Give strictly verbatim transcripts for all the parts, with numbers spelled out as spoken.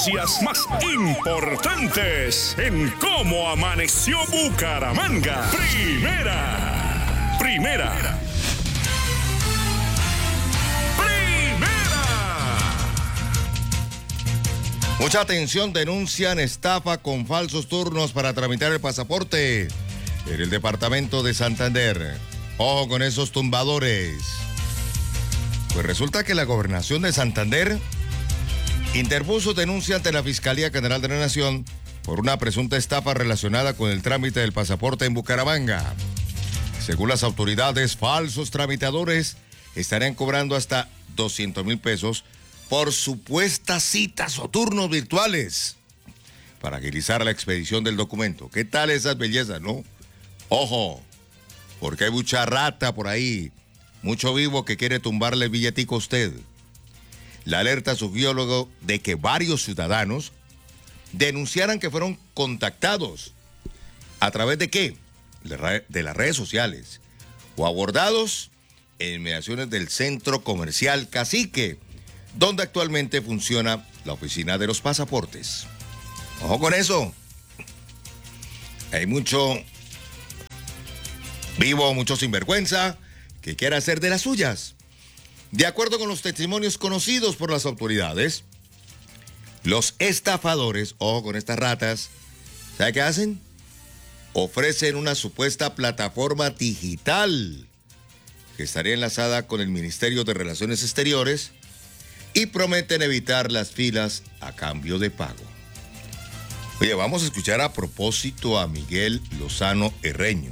noticias más importantes en Cómo Amaneció Bucaramanga. Primera. Primera. Mucha atención, denuncian estafa con falsos turnos para tramitar el pasaporte en el departamento de Santander. Ojo con esos tumbadores. Pues resulta que la gobernación de Santander interpuso denuncia ante la Fiscalía General de la Nación por una presunta estafa relacionada con el trámite del pasaporte en Bucaramanga. Según las autoridades, falsos tramitadores estarían cobrando hasta doscientos mil pesos por supuestas citas o turnos virtuales para agilizar la expedición del documento. ¿Qué tal esas bellezas, no? Ojo, porque hay mucha rata por ahí, mucho vivo que quiere tumbarle el billetico a usted. La alerta surgió luego de que varios ciudadanos denunciaran que fueron contactados a través de qué, de las redes sociales, o abordados en inmediaciones del centro comercial Cacique, donde actualmente funciona la oficina de los pasaportes. Ojo con eso. Hay mucho vivo, mucho sinvergüenza que quiere hacer de las suyas. De acuerdo con los testimonios conocidos por las autoridades, los estafadores, ojo con estas ratas, ¿sabe qué hacen? Ofrecen una supuesta plataforma digital que estaría enlazada con el Ministerio de Relaciones Exteriores y prometen evitar las filas a cambio de pago. Oye, vamos a escuchar a propósito a Miguel Lozano Herreño,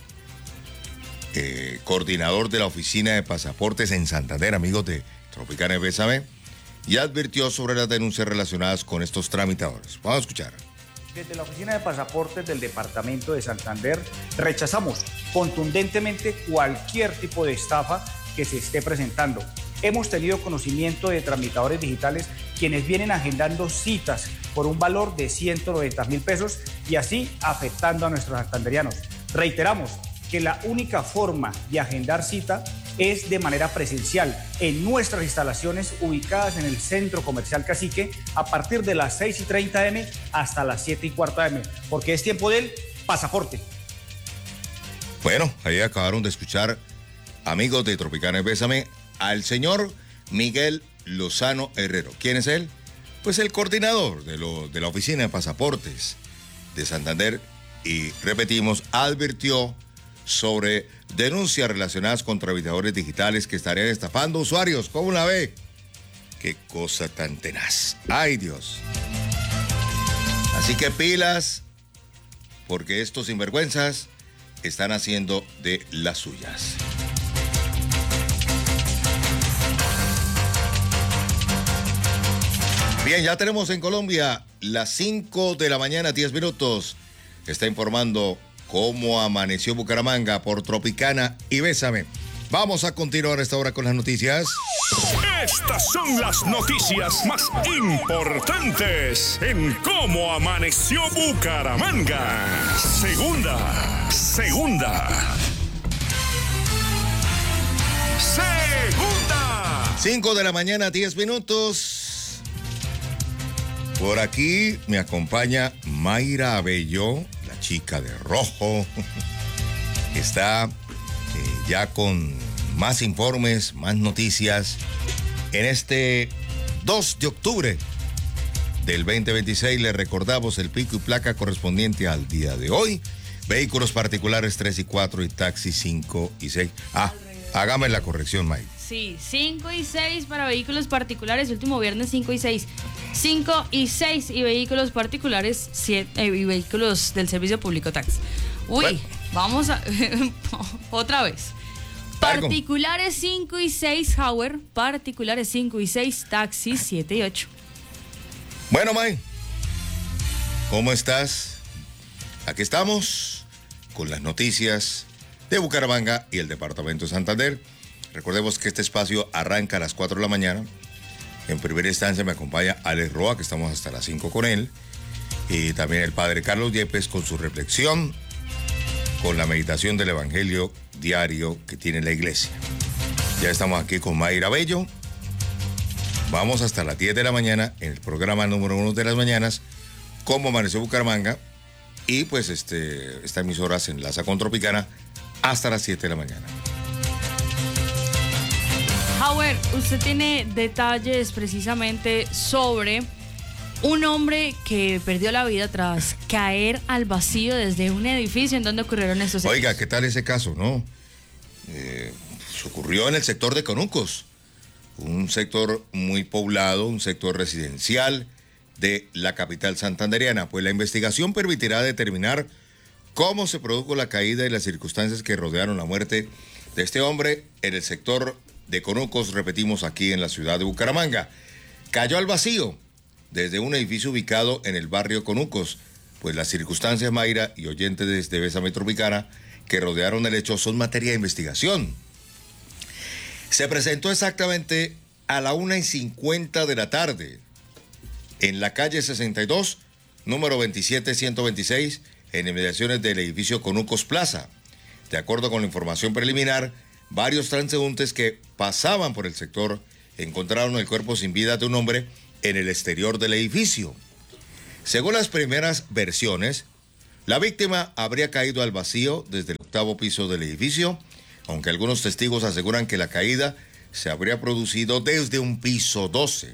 eh, coordinador de la Oficina de Pasaportes en Santander, amigos de Tropicana Bésame, y advirtió sobre las denuncias relacionadas con estos tramitadores. Vamos a escuchar. Desde la Oficina de Pasaportes del Departamento de Santander rechazamos contundentemente cualquier tipo de estafa que se esté presentando. Hemos tenido conocimiento de tramitadores digitales quienes vienen agendando citas por un valor de ciento noventa mil pesos y así afectando a nuestros santanderianos. Reiteramos que la única forma de agendar cita es de manera presencial en nuestras instalaciones ubicadas en el Centro Comercial Cacique a partir de las seis y treinta eme hasta las siete y cuarta eme, porque es tiempo del pasaporte. Bueno, ahí acabaron de escuchar, amigos de Tropicana Bésame, al señor Miguel Lozano Herrero. ¿Quién es él? Pues el coordinador de, lo, de la Oficina de Pasaportes de Santander, y repetimos, advirtió sobre denuncias relacionadas con tramitadores digitales que estarían estafando usuarios. ¿Cómo la ve? Qué cosa tan tenaz. ¡Ay, Dios! Así que pilas, porque estos sinvergüenzas están haciendo de las suyas. Bien, ya tenemos en Colombia las cinco de la mañana, diez minutos. Está informando cómo amaneció Bucaramanga por Tropicana y Bésame. Vamos a continuar esta hora con las noticias. Estas son las noticias más importantes en cómo amaneció Bucaramanga. Segunda, segunda. Segunda. cinco de la mañana, diez minutos. Por aquí me acompaña Mayra Abello, la chica de rojo. Está eh, ya con más informes, más noticias en este dos de octubre del veinte veintiséis. Le recordamos el pico y placa correspondiente al día de hoy. Vehículos particulares tres y cuatro y taxis cinco y seis. Ah, hágame la corrección, Mayra. Sí, cinco y seis para vehículos particulares, último viernes cinco y seis. cinco y seis y vehículos particulares siete, eh, y vehículos del servicio público taxi. Uy, bueno. Vamos a otra vez. Particulares cinco y seis Hauer, particulares cinco y seis, taxis siete y ocho. Bueno, May, ¿cómo estás? Aquí estamos con las noticias de Bucaramanga y el departamento de Santander. Recordemos que este espacio arranca a las cuatro de la mañana. En primera instancia me acompaña Alex Roa, que estamos hasta las cinco con él. Y también el padre Carlos Yepes con su reflexión, con la meditación del Evangelio diario que tiene la iglesia. Ya estamos aquí con Mayra Bello. Vamos hasta las diez de la mañana en el programa número uno de las mañanas, Cómo Amaneció Bucaramanga, y pues este, esta emisora se enlaza con Tropicana hasta las siete de la mañana. Howard, usted tiene detalles precisamente sobre un hombre que perdió la vida tras caer al vacío desde un edificio. ¿En donde ocurrieron estos hechos? Oiga, ¿qué tal ese caso, no? Eh, se ocurrió en el sector de Conucos, un sector muy poblado, un sector residencial de la capital santandereana. Pues la investigación permitirá determinar cómo se produjo la caída y las circunstancias que rodearon la muerte de este hombre en el sector de Conucos, repetimos, aquí en la ciudad de Bucaramanga. Cayó al vacío desde un edificio ubicado en el barrio Conucos. Pues las circunstancias, Mayra y oyentes desde Bésame Tropicana, que rodearon el hecho son materia de investigación. Se presentó exactamente a la una y cincuenta de la tarde en la calle sesenta y dos, número veintisiete ciento veintiséis, en inmediaciones del edificio Conucos Plaza. De acuerdo con la información preliminar, varios transeúntes que pasaban por el sector encontraron el cuerpo sin vida de un hombre en el exterior del edificio. Según las primeras versiones, la víctima habría caído al vacío desde el octavo piso del edificio, aunque algunos testigos aseguran que la caída se habría producido desde un piso doce.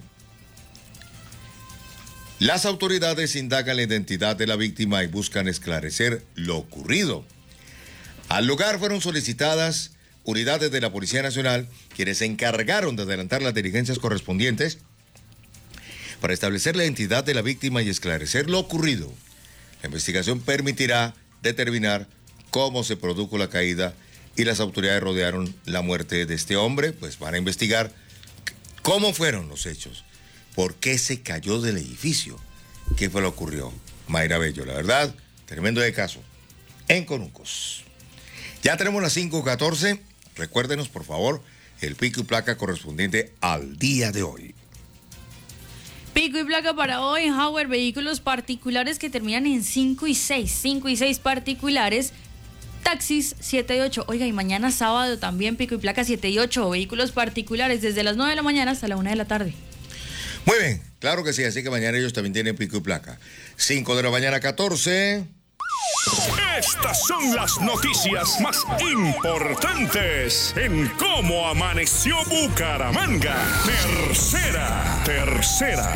Las autoridades indagan la identidad de la víctima y buscan esclarecer lo ocurrido. Al lugar fueron solicitadas unidades de la Policía Nacional, quienes se encargaron de adelantar las diligencias correspondientes para establecer la identidad de la víctima y esclarecer lo ocurrido. La investigación permitirá determinar cómo se produjo la caída y las autoridades rodearon la muerte de este hombre, pues van a investigar cómo fueron los hechos, por qué se cayó del edificio, qué fue lo que ocurrió. Mayra Bello, la verdad, tremendo de caso, en Conucos. Ya tenemos las cinco catorce, recuérdenos por favor el pico y placa correspondiente al día de hoy. Pico y placa para hoy, Howard, vehículos particulares que terminan en cinco y seis, cinco y seis particulares, taxis siete y ocho. Oiga, y mañana sábado también pico y placa siete y ocho, vehículos particulares desde las nueve de la mañana hasta la una de la tarde. Muy bien, claro que sí, así que mañana ellos también tienen pico y placa. cinco de la mañana, catorce. Estas son las noticias más importantes en Cómo Amaneció Bucaramanga. Tercera, tercera.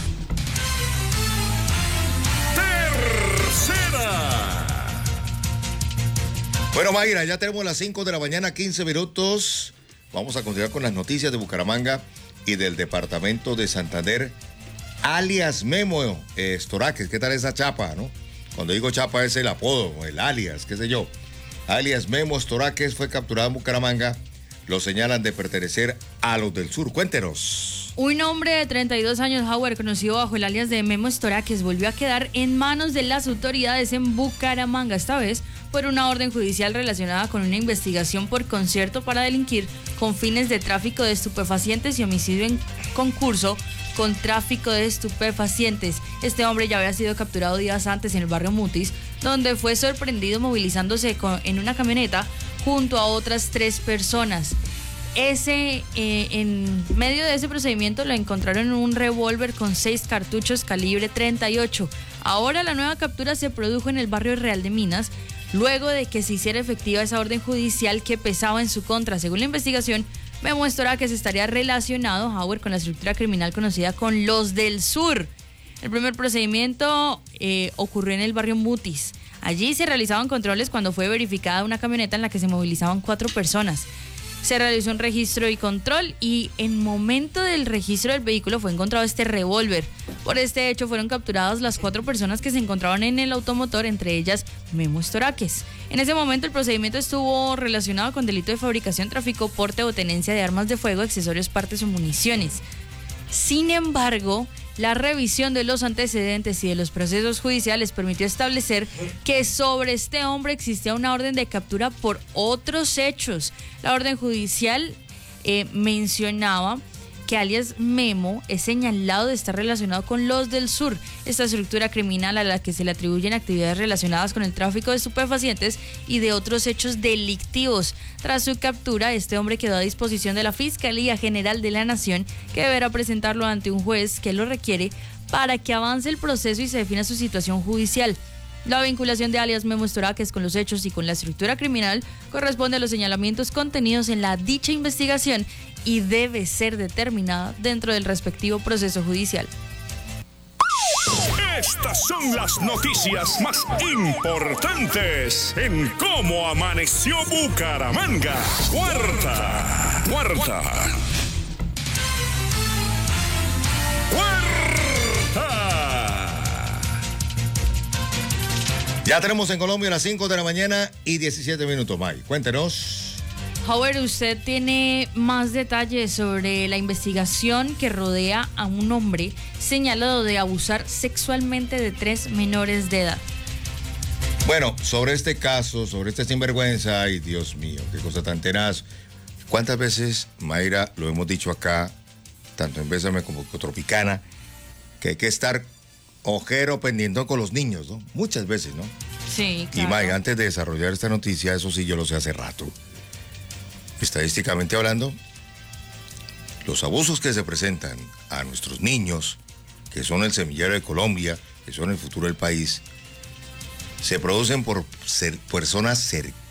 Tercera. Bueno, Mayra, ya tenemos las cinco de la mañana, quince minutos. Vamos a continuar con las noticias de Bucaramanga y del departamento de Santander, alias Memo eh, Storaques. ¿Qué tal esa chapa, no? Cuando digo chapa es el apodo, el alias, qué sé yo. Alias Memo Storaques fue capturado en Bucaramanga. Lo señalan de pertenecer a los del sur. Cuéntenos. Un hombre de treinta y dos años, Howard, conocido bajo el alias de Memo Storaques, volvió a quedar en manos de las autoridades en Bucaramanga, esta vez por una orden judicial relacionada con una investigación por concierto para delinquir con fines de tráfico de estupefacientes y homicidio en concurso con tráfico de estupefacientes. Este hombre ya había sido capturado días antes en el barrio Mutis, donde fue sorprendido movilizándose con, en una camioneta junto a otras tres personas. Ese, eh, en medio de ese procedimiento lo encontraron en un revólver con seis cartuchos calibre treinta y ocho. Ahora la nueva captura se produjo en el barrio Real de Minas, luego de que se hiciera efectiva esa orden judicial que pesaba en su contra. Según la investigación, Memo Storaques estaría relacionado, Howard, con la estructura criminal conocida con los del sur. El primer procedimiento eh, ocurrió en el barrio Mutis. Allí se realizaban controles cuando fue verificada una camioneta en la que se movilizaban cuatro personas. Se realizó un registro y control y en momento del registro del vehículo fue encontrado este revólver. Por este hecho fueron capturadas las cuatro personas que se encontraban en el automotor, entre ellas Memo Storaques. En ese momento el procedimiento estuvo relacionado con delito de fabricación, tráfico, porte o tenencia de armas de fuego, accesorios, partes o municiones. Sin embargo, la revisión de los antecedentes y de los procesos judiciales permitió establecer que sobre este hombre existía una orden de captura por otros hechos. La orden judicial eh, mencionaba que alias Memo es señalado de estar relacionado con los del Sur, esta estructura criminal a la que se le atribuyen actividades relacionadas con el tráfico de estupefacientes y de otros hechos delictivos. Tras su captura, este hombre quedó a disposición de la Fiscalía General de la Nación, que deberá presentarlo ante un juez que lo requiere para que avance el proceso y se defina su situación judicial. La vinculación de alias Memo Estoraques con los hechos y con la estructura criminal corresponde a los señalamientos contenidos en la dicha investigación y debe ser determinada dentro del respectivo proceso judicial. Estas son las noticias más importantes en Cómo Amaneció Bucaramanga. Cuarta, cuarta, cuarta. Ya tenemos en Colombia las cinco de la mañana y diecisiete minutos, May. Cuéntenos. Howard, usted tiene más detalles sobre la investigación que rodea a un hombre señalado de abusar sexualmente de tres menores de edad. Bueno, sobre este caso, sobre este sinvergüenza, ay Dios mío, qué cosa tan tenaz. ¿Cuántas veces, Mayra, lo hemos dicho acá, tanto en Bésame como en Tropicana, que hay que estar ojero pendiente con los niños, ¿no? Muchas veces, ¿no? Sí, claro. Y May, antes de desarrollar esta noticia, eso sí yo lo sé hace rato. Estadísticamente hablando, los abusos que se presentan a nuestros niños, que son el semillero de Colombia, que son el futuro del país, se producen por ser personas cercanas